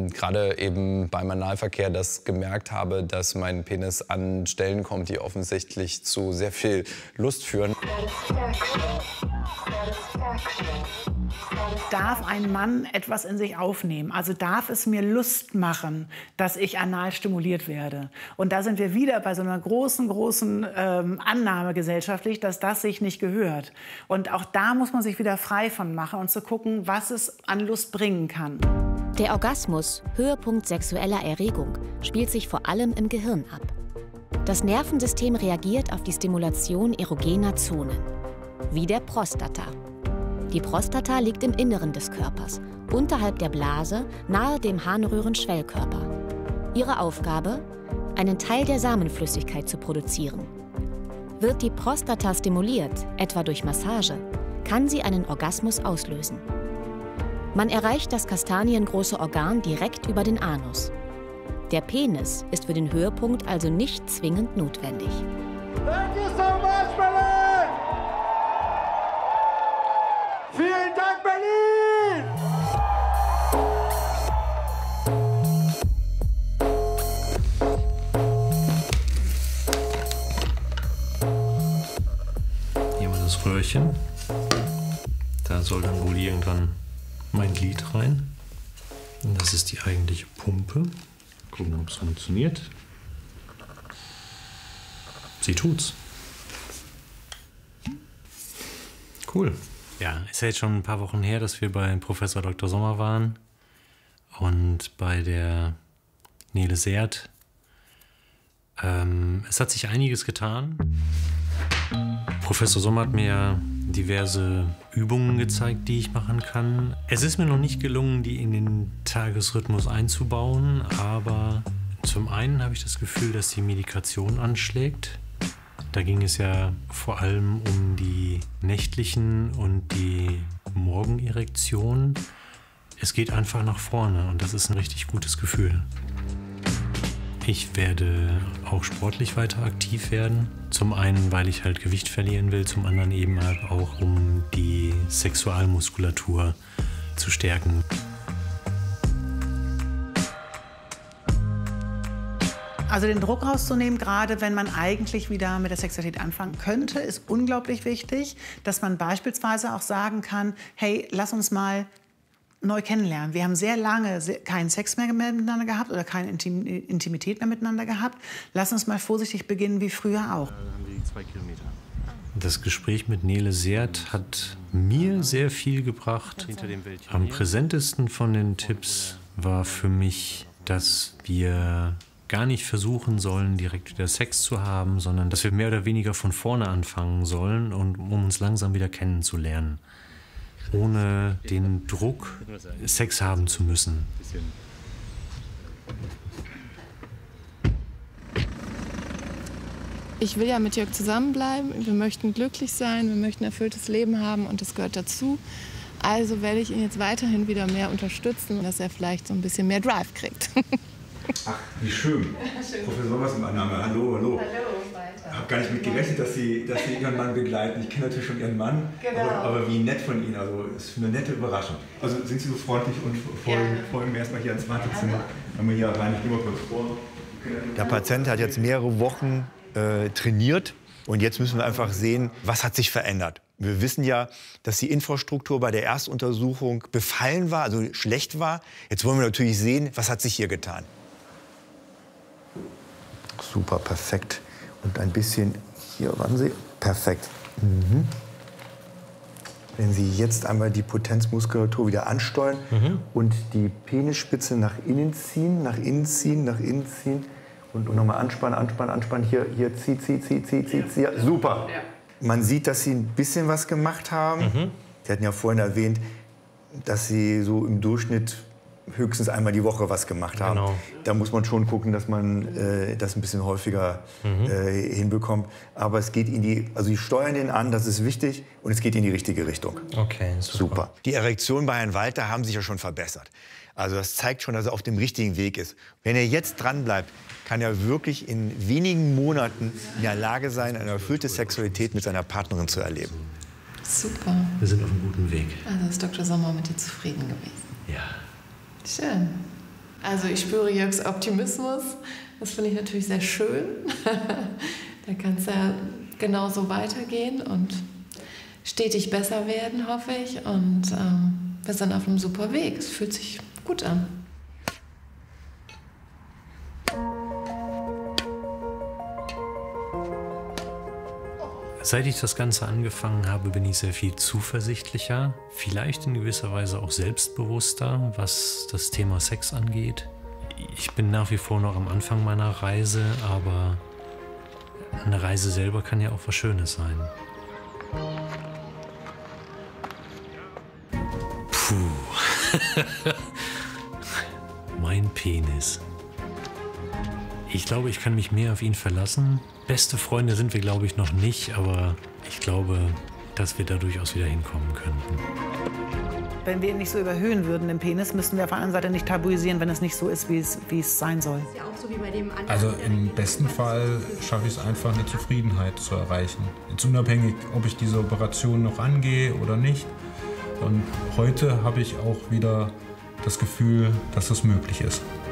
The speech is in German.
gerade eben beim Analverkehr das gemerkt habe, dass mein Penis an Stellen kommt, die offensichtlich zu sehr viel Lust führen. Darf ein Mann etwas in sich aufnehmen? Also darf es mir Lust machen, dass ich anal stimuliert werde? Und da sind wir wieder bei so einer großen Annahme gesellschaftlich, dass das sich nicht gehört. Und auch da muss man sich wieder frei von machen und zu gucken, was es an Lust bringen kann. Der Orgasmus, Höhepunkt sexueller Erregung, spielt sich vor allem im Gehirn ab. Das Nervensystem reagiert auf die Stimulation erogener Zonen, wie der Prostata. Die Prostata liegt im Inneren des Körpers, unterhalb der Blase, nahe dem Harnröhrenschwellkörper. Ihre Aufgabe? Einen Teil der Samenflüssigkeit zu produzieren. Wird die Prostata stimuliert, etwa durch Massage, kann sie einen Orgasmus auslösen. Man erreicht das kastaniengroße Organ direkt über den Anus. Der Penis ist für den Höhepunkt also nicht zwingend notwendig. Thank you so much, Berlin! Vielen Dank, Berlin! Hier mal das Röhrchen. Da soll dann wohl irgendwann mein Glied rein. Und das ist die eigentliche Pumpe. Gucken, ob es funktioniert. Sie tut's. Cool. Ja, ist ja jetzt schon ein paar Wochen her, dass wir bei Professor Dr. Sommer waren und bei der Nele Seert. Es hat sich einiges getan. Professor Sommer hat mir diverse Übungen gezeigt, die ich machen kann. Es ist mir noch nicht gelungen, die in den Tagesrhythmus einzubauen, aber zum einen habe ich das Gefühl, dass die Medikation anschlägt. Da ging es ja vor allem um die nächtlichen und die Morgenerektionen. Es geht einfach nach vorne und das ist ein richtig gutes Gefühl. Ich werde auch sportlich weiter aktiv werden. Zum einen, weil ich halt Gewicht verlieren will, zum anderen eben halt auch, um die Sexualmuskulatur zu stärken. Also den Druck rauszunehmen, gerade wenn man eigentlich wieder mit der Sexualität anfangen könnte, ist unglaublich wichtig, dass man beispielsweise auch sagen kann, hey, lass uns mal neu kennenlernen. Wir haben sehr lange keinen Sex mehr miteinander gehabt oder keine Intimität mehr miteinander gehabt. Lass uns mal vorsichtig beginnen, wie früher auch. Dann haben wir die 2 Kilometer. Das Gespräch mit Nele Seert hat mir sehr viel gebracht. Am präsentesten von den Tipps war für mich, dass wir gar nicht versuchen sollen, direkt wieder Sex zu haben, sondern dass wir mehr oder weniger von vorne anfangen sollen, um uns langsam wieder kennenzulernen. Ohne den Druck, Sex haben zu müssen. Ich will ja mit Jörg zusammenbleiben, wir möchten glücklich sein, wir möchten ein erfülltes Leben haben und das gehört dazu. Also werde ich ihn jetzt weiterhin wieder mehr unterstützen, dass er vielleicht so ein bisschen mehr Drive kriegt. Ach, wie schön. Professor Sommer ist mein Name. Hallo, hallo. Hallo, weiter. Ich habe gar nicht mit gerechnet, dass Sie Ihren Mann begleiten. Ich kenne natürlich schon Ihren Mann, Genau. aber wie nett von Ihnen. Also, es ist eine nette Überraschung. Also, sind Sie so freundlich und folgen mir erstmal hier ins Wartezimmer. Wenn wir hier rein, ich gehe mal kurz vor. Der Patient hat jetzt mehrere Wochen trainiert und jetzt müssen wir einfach sehen, was hat sich verändert. Wir wissen ja, dass die Infrastruktur bei der Erstuntersuchung befallen war, also schlecht war. Jetzt wollen wir natürlich sehen, was hat sich hier getan. Super, perfekt. Und ein bisschen hier, warten Sie, perfekt. Mhm. Wenn Sie jetzt einmal die Potenzmuskulatur wieder ansteuern und die Penisspitze nach innen ziehen, nach innen ziehen, nach innen ziehen und nochmal anspannen, anspannen, anspannen. Hier, zieh. Ja, super. Ja. Man sieht, dass Sie ein bisschen was gemacht haben. Sie hatten ja vorhin erwähnt, dass Sie so im Durchschnitt höchstens einmal die Woche was gemacht haben. Genau. Da muss man schon gucken, dass man das ein bisschen häufiger hinbekommt. Aber es geht also Sie steuern den an, das ist wichtig, und es geht in die richtige Richtung. Okay, super. Die Erektion bei Herrn Walter haben sich ja schon verbessert. Also das zeigt schon, dass er auf dem richtigen Weg ist. Wenn er jetzt dran bleibt, kann er wirklich in wenigen Monaten in der Lage sein, eine erfüllte Sexualität mit seiner Partnerin zu erleben. Super. Wir sind auf einem guten Weg. Also ist Dr. Sommer mit dir zufrieden gewesen? Ja. Schön. Also ich spüre Jörgs Optimismus. Das finde ich natürlich sehr schön. Da kann es ja genauso weitergehen und stetig besser werden, hoffe ich. Und wir sind auf einem super Weg. Es fühlt sich gut an. Seit ich das Ganze angefangen habe, bin ich sehr viel zuversichtlicher, vielleicht in gewisser Weise auch selbstbewusster, was das Thema Sex angeht. Ich bin nach wie vor noch am Anfang meiner Reise, aber eine Reise selber kann ja auch was Schönes sein. Puh. Mein Penis. Ich glaube, ich kann mich mehr auf ihn verlassen. Beste Freunde sind wir, glaube ich, noch nicht, aber ich glaube, dass wir da durchaus wieder hinkommen könnten. Wenn wir ihn nicht so überhöhen würden, den Penis, müssten wir auf der anderen Seite nicht tabuisieren, wenn es nicht so ist, wie es sein soll. Also im besten Fall schaffe ich es einfach, eine Zufriedenheit zu erreichen. Jetzt unabhängig, ob ich diese Operation noch angehe oder nicht. Und heute habe ich auch wieder das Gefühl, dass das möglich ist.